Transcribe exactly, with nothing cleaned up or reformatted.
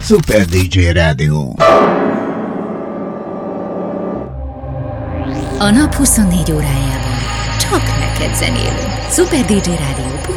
Super dé dzsé Rádió. A nap huszonnégy órájában csak neked zenélünk. Super dé dzsé Rádió.